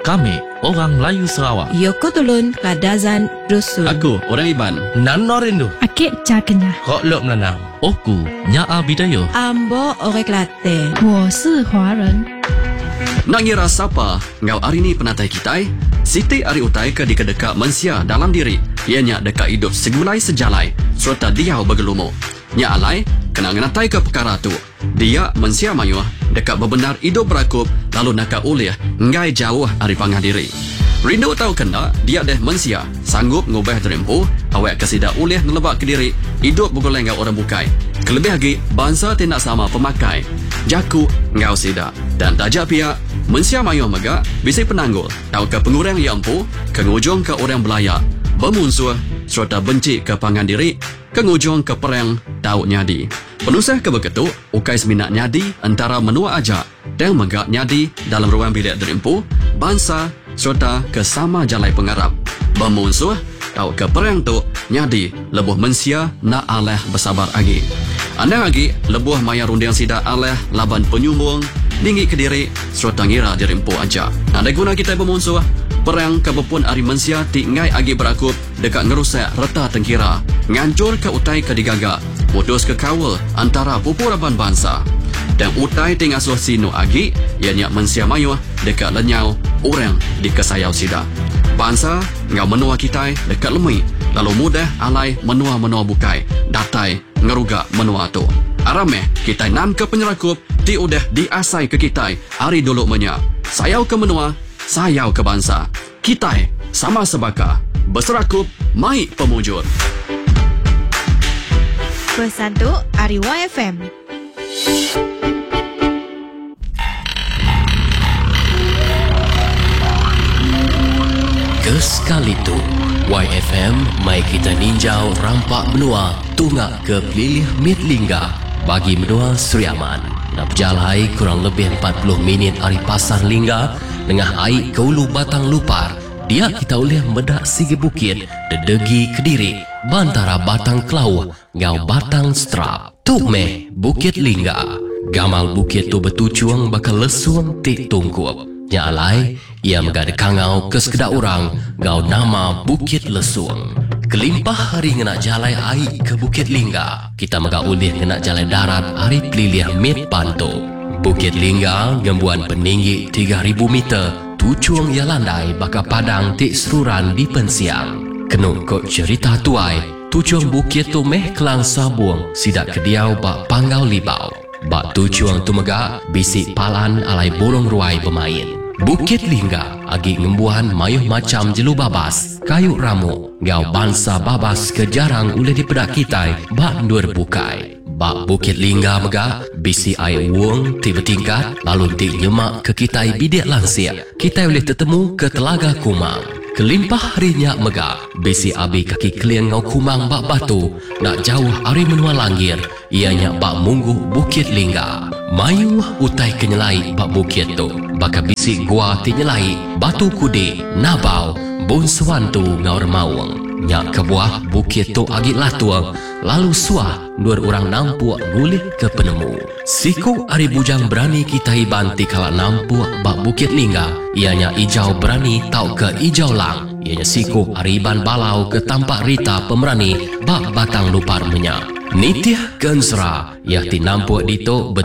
Kami orang Melayu Sarawak. Yoko Tulun Kadazan Dusun. Aku orang Iban. Nan Norindu. Akik Jakenya. Kok Lok Menanang. Oku Nyaa Bidayo. Ambo Ore Klate. 我是华人。 Nak ngira siapa ngau hari ni penatai kitai? Siti ari utai ke dikadeka mensia dalam diri. Ianya deka hidup segulai sejalai serta dia bergelumu. Nya alai kena ngenatai ke perkara tu. Dia mensia mayuh deka bebenar hidup berakup lalu naka ulih ngai jauh ari pangah diri. Rindu tahu kena dia deh mensia sanggup ngubah terempuh awak kesida ulih nelebak ke diri hidup bergoleng ngau orang bukai. Kelebih lagi bangsa tidak sama pemakai. Jaku ngau sida dan tajak pihak mensia mayuh mega bisa penanggul tahu ke pengurang yang empu kengujung ke orang belayak bermusuh serta benci ke pangan diri kengujung ke perang tahu nyadi penusah ke begitu ukai seminat nyadi antara menua aja dan mega nyadi dalam ruang bilik derempu bangsa serta ke sama jalai pengarap bermusuh tahu ke perang tu nyadi lebuh mensia nak aleh bersabar lagi anda lagi lebuh maya rundiang sida aleh laban penyumbung tinggi ke diri serta ngira dirempu aja. Ada guna kita bermusuh perang kebepun ari mensia ti ngai agi berakup dekat ngerusak reta tengkira ngancur ke utai ke digaga putus ke kawal antara pupuraban bangsa dan utai tingasuh sino agi ianya mensia mayuh dekat lenyau orang di kesayau sida bangsa ngau menua kita dekat lemui lalu mudah alai menua-menua bukai datai ngerugak menua tu arameh kita nan ke penyerakup ti udah diasai ke kita hari dulu menya sayau ke menua sayau ke bangsa kita sama sebaka berserakup mai pemujur Pesan tu Ari YFM. Sekali tu YFM mai kita ninjau rampak benua tungak ke pelilih Mitlingga bagi menua Seriaman. Nak berjalai kurang lebih 40 minit dari Pasar Lingga dengan air ke ulu Batang Lupar. Dia kita boleh medak sigi bukit dedegi Kediri bantara Batang Kelau ngau Batang Strap. Tu meh Bukit Lingga. Gamal bukit tu betucuang bakal lesuang tik tungkup. Nya alai ia megade kangau ke sekedak orang ngau nama Bukit Lesuang. Kelimpah hari ngenak jalai air ke Bukit Lingga. Kita mega ulih ngenak jalai darat hari pelilih Mit Panto. Bukit Lingga gembuan peninggi 3000 meter. Tucuang ia landai baka padang tik seruran di pensiang. Kenung kok cerita tuai. Tucuang bukit tu meh kelang sabuang sidak kediau bak panggau libau. Bak tucuang tu mega bisik palan alai burung ruai bermain. Bukit Lingga agi ngembuhan mayuh macam jelu babas, kayu ramu, ngau bangsa babas ke jarang ule dipedak kitai bak nur bukai. Bak Bukit Lingga mega bisi air wong tiba tingkat lalu ti nyemak ke kitai bidik lansia. Kitai boleh tertemu ke Telaga Kumang. Kelimpah harinya mega bisi abi kaki kliang ngau kumang bak batu nak jauh ari menua langir ianya bak munggu Bukit Lingga. Mayu utai kenyelai bak bukit tu baka bisi gua ti nyelai batu kude nabau bun sewantu ngau remawang nyak ke buah bukit tu agi latuang lalu suah nur orang nampuk ngulih ke penemu siku ari bujang berani kita hibanti kala nampuk bak Bukit Lingga ianya ijau berani tau ke ijau lang ianya siku ari iban balau ke tampak rita pemerani bak Batang Lupar menyak Nitih Kensra yang tinampuk dito